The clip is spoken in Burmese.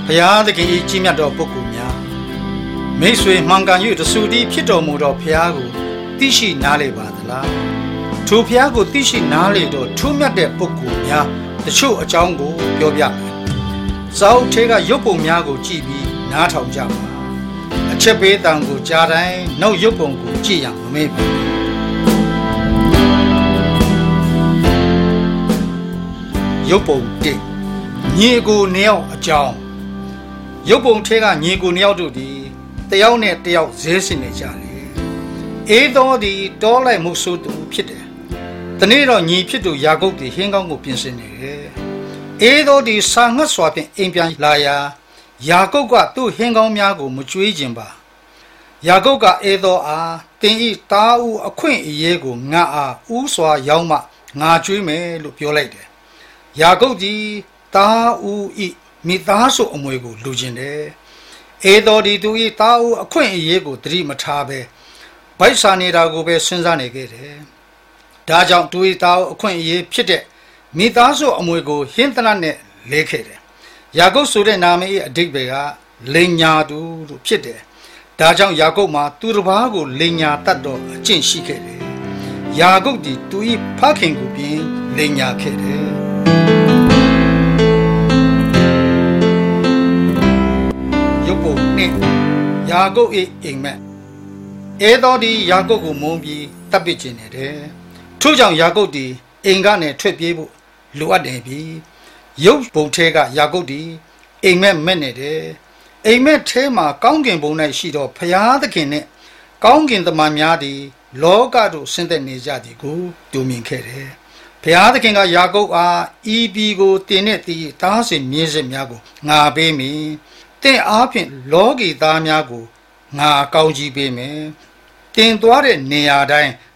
ဘုရားသခင်၏ကြီးမြတ်သောပုဂ္ဂိုလ်များမိတ်ဆွေမှန်ကန်၍တဆူတည်းဖြစ်တော်မူသောဘုရားကိုသိရှိနားလည်ပါသလားထိုဘုရားကိုသိရှိနားလည်သောထူးမြတ်တဲ့ပုဂ္ဂိုလ်များတချို့အကြောင်းကိုပြောပြမယ်စာအုပ်ထဲကရုပ်ပုံများကိုကြည့်ပြီးနားထောင်ကြပါအချက်ပေးတံကိုကြားတိုင်းနောက်ရုပ်ပုံကိုကြည့်ရမမေ့ပါရုပ်ပုံ1ညီကိုနှစ်ယောက်အကြောင်းရုပ်ပုံထဲကညီကိုနှစ်ယောက်တို့သည်တယောက်နဲ့တယောက်ဇဲစင်နေကြတယ်အေသောသည်တောလိုက်မှုဆိုသူဖြစ်တယ်တနေ့တော့ညီဖြစ်သူယာကုပ်သည်ဟင်းကောင်းကိုပြင်ဆင်နေတယ်အေသောသည်စာငတ်စွာဖြင့်အိမ်ပြန်လာရာယာကုပ်ကသူ့ဟင်းကောင်းများကိုမကြွေးခြင်းပါယာကုပ်ကအေသောအားတင်ဤတားဦးအခွင့်အရေးကိုငါအားဥစွာရောက်မှငါကြွေးမယ်လို့ပြောလိုက်တယ်ယာကုပ်သည်တားဦးဤမိသားစုအမွေကိုလူကျင်တယ်အေသောဒီသူဤတားဦးအခွင့်အရေးကိုသတိမထားပဲဗိုက်စာနေတာကိုပဲစဉ်းစားနေခဲ့တယ်ဒါကြောင့်သူဤတားဦးအခွင့်အရေးဖြစ်တဲ့မိသားစုအမွေကိုဟင်းသနတ်နဲ့လဲခဲ့တယ်ယာကုပ်ဆိုတဲ့နာမည်အဓိပ္ပာယ်ကလိန်ညာသူလို့ဖြစ်တယ်ဒါကြောင့်ယာကုပ်မှာသူတစ်ပါးကိုလိန်ညာတတ်တော့အကျင့်ရှိခဲ့တယ်ယာကုပ်ဒီသူဤဖခင်ကိုပြင်လိန်ညာခဲ့တယ်ရုပ်ပုံနဲ့ယာကုပ်၏အိမ်မက်အဲတော်ဒီယာကုပ်ကိုမုန်းပြီးတပ်ပစ်ခြင်းနေတယ်ထို့ကြောင့်ယာကုပ်ဒီအိမ်ကနေထွက်ပြေးဖို့လိုအပ်တယ်ပြီရုပ်ပုံထဲကယာကုပ်ဒီအိမ်မက်မဲ့နေတယ်အိမ်မက်ထဲမှာကောင်းကင်ဘုံ၌ရှိသောဘုရားသခင်နှင့်ကောင်းကင်တမန်များသည်လောကသို့ဆင်းသက်နေကြသည်ကိုတူမြင်ခဲ့တယ်ဘုရားသခင်ကယာကုပ်အားဤပြည်ကိုတင်တဲ့တည်တားစင်မြေစစ်များကိုငါပေးမည်တင့်အားဖြင့်လောကီသားများကိုငါကောင်းကြီးပေးမယ်တင်သွားတဲ့နေရာတိုင်း